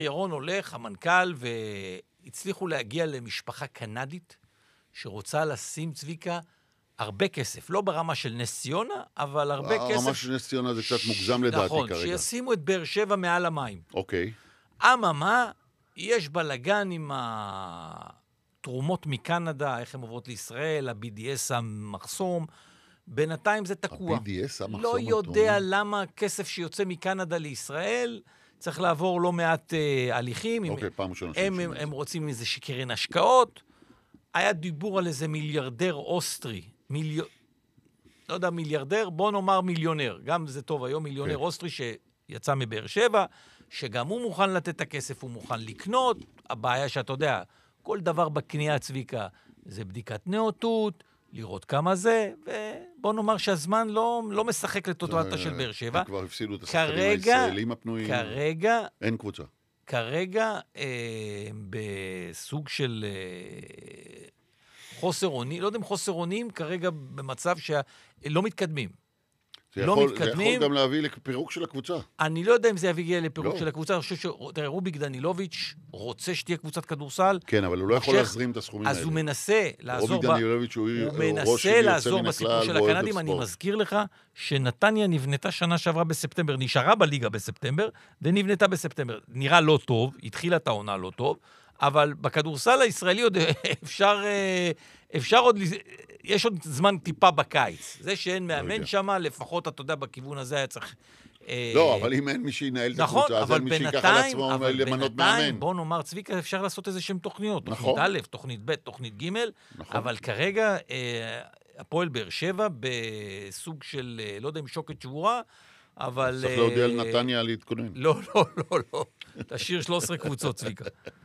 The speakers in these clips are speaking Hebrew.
ירון הולך, המנכ"ל, והצליחו להגיע למשפחה קנדית, שרוצה לשים צביקה הרבה כסף. לא ברמה של נס ציונה, אבל הרבה כסף. הרמה של נס ציונה זה קצת מוגזם לדעתי כרגע. נכון, שישימו את באר שבע מעל המים. אוקיי. אממה, יש בלגן עם התרומות מקנדה, איך הן עוברות לישראל, ה-BDS המחסום, בינתיים זה תקוע. ה-BDS המחסום. לא יודע למה כסף שיוצא מקנדה לישראל, צריך לעבור לא מעט הליכים. אוקיי, פעם ראשונה. הם רוצים איזה קרן השקעות. היה דיבור על איזה מיליארדר אוסטרי. לא יודע, מיליארדר, בוא נאמר מיליונר. גם זה טוב היום, מיליונר אוסטרי שיצא מבאר שבע, שגם הוא מוכן לתת את הכסף, הוא מוכן לקנות. הבעיה שאתה יודע, כל דבר בקנייה צביקה, זה בדיקת נאותות, לראות כמה זה, ובוא נאמר שהזמן לא משחק לטוטואטה של באר שבע. הם כבר הפסידו את השחקנים הישראלים הפנויים. כרגע, אין קבוצה. כרגע, בסוג של חוסר אונים, לא יודע אם חוסר אונים, כרגע במצב שלא מתקדמים. זה יכול גם להביא לפירוק של הקבוצה. אני לא יודע אם זה יביא לפירוק של הקבוצה. אני חושב רוביק דנילוביץ' רוצה שתהיה קבוצת כדורסל. כן, אבל הוא לא יכול להזרים את הסכומים האלה. אז הוא מנסה לעזור רוביק דנילוביץ' הוא מנסה לעזור בסיפור של הקנדים. אני מזכיר לך שנתניה נבנתה שנה שעברה בספטמבר, נשארה בליגה בספטמבר, ונבנתה בספטמבר. נראה לא טוב, התחילה את העונה לא טוב, אבל בכדורסל הישראלי עוד אפשר עוד... יש עוד זמן טיפה בקיץ. זה שאין מאמן שמה, לפחות, אתה יודע, בכיוון הזה היה צריך... לא, אבל אם אין מי שינהל את הקבוצה, אז אין מי שיקח על עצמו למנות מאמן. בוא נאמר, צביקה, אפשר לעשות איזה שהם תוכניות. תוכנית א', תוכנית ב', תוכנית ג', אבל כרגע, הפועל באר שבע, בסוג של, לא יודע אם שוקת שבורה, אבל... צריך להודיע על נתניה להתכונן. לא. תשאיר 13 קבוצות, צביקה.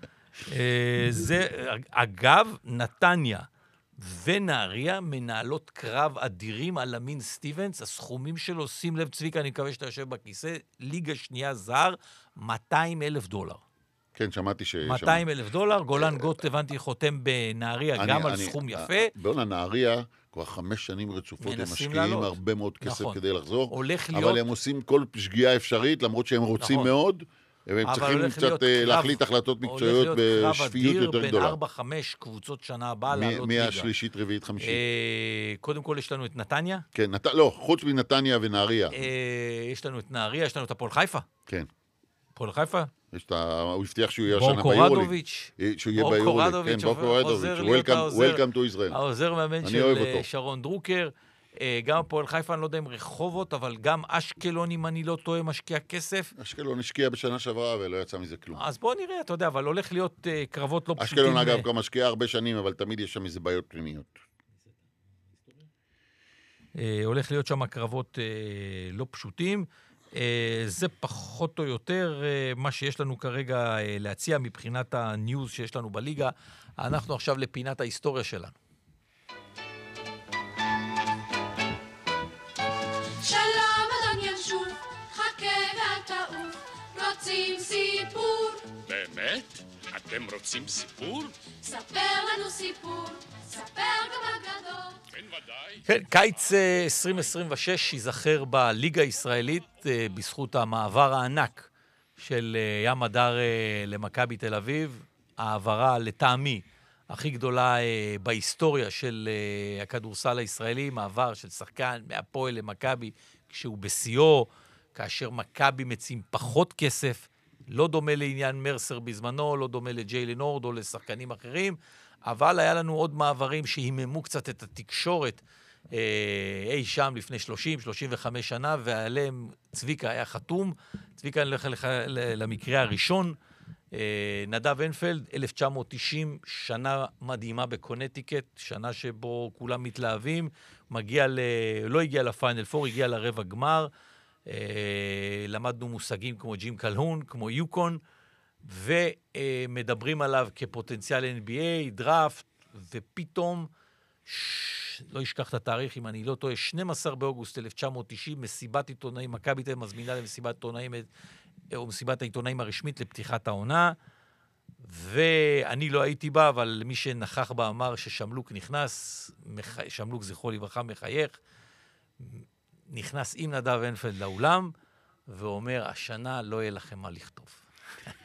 זה, אגב, נתניה ונהריה מנהלות קרב אדירים על אמין סטיבנס, הסכומים שלו, שים לב צביקה, אני מקווה שאתה יושב בכיסא, ליגה שנייה זר, $200,000. כן, שמעתי $200,000, גולן גוט, הבנתי, חותם בנהריה, גם על סכום יפה. בואו נהריה, כבר 5 שנים רצופות, הם משקיעים הרבה מאוד כסף כדי לחזור, אבל הם עושים כל פשגיאה אפשרית, למרות שהם רוצים מאוד, והם צריכים קצת להחליט החלטות מקצועיות בשפיות יותר גדולה. בין 4-5 קבוצות שנה הבאה לעלות ליגה. מהשלישית, רביעית, חמישית. קודם כל יש לנו את נתניה. כן, לא, חוץ מנתניה ונהריה. יש לנו את נהריה, יש לנו את הפועל חיפה. כן. הפועל חיפה. הוא הבטיח שהוא יהיה השנה ביורוליג. שהוא יהיה ביורוליג. כן, בורקורדוביץ'. Welcome to Israel. העוזר מאמן של שרון דרוקר. גם הפועל חיפה, אני לא יודע אם רחובות, אבל גם אשקלון, אם אני לא טועה, משקיע כסף. אשקלון השקיע בשנה שעברה, ולא יצא מזה כלום. אז בוא נראה, אתה יודע, אבל הולך להיות קרבות לא פשוטים. אשקלון, אגב, גם משקיע הרבה שנים, אבל תמיד יש שם איזה בעיות פנימיות. הולך להיות שם קרבות לא פשוטים. זה פחות או יותר מה שיש לנו כרגע להציע מבחינת הניוז שיש לנו בליגה. אנחנו עכשיו לפינת ההיסטוריה שלנו. שלום אדון ינשוף, חכה ואל תעוף, רוצים סיפור. באמת? אתם רוצים סיפור? ספר לנו סיפור, ספר גם אגדות. כן, ודאי. כן, קיץ 2026 ייזכר בליגה הישראלית בזכות המעבר הענק של ים הדר למכבי תל אביב, העברה לטעמי הכי גדולה בהיסטוריה של הכדורסל הישראלי, מעבר של שחקן מהפועל למכבי כשהוא בשיאו, כאשר מכבי מציעים פחות כסף, לא דומה לעניין מרסר בזמנו, לא דומה לג'יילן הורד או לשחקנים אחרים, אבל היה לנו עוד מעברים שהיממו קצת את התקשורת אי שם לפני 30-35 שנה, ועליהם צביקה היה חתום. צביקה נלך למקרה הראשון, נדב אינפלד, 1990, שנה מדהימה בקונטיקט, שנה שבו כולם מתלהבים, לא הגיע לפיינל פור, הגיע לרבע גמר, למדנו מושגים כמו ג'ים קלהון, כמו יוקון, ומדברים עליו כפוטנציאל NBA, דראפט, ופתאום, לא אשכח את התאריך, אם אני לא טועה, 12 באוגוסט 1990, מסיבת עיתונאים, מכבי תל אביב מזמינה למסיבת עיתונאים, או מסיבת העיתונאים הרשמית לפתיחת העונה, ואני לא הייתי בה, אבל מי שנכח בה אמר ששמלוק נכנס, שמלוק זכרו לברכה מחייך, נכנס עם נדב אינפלד לאולם, ואומר, השנה לא יהיה לכם מה לכתוב.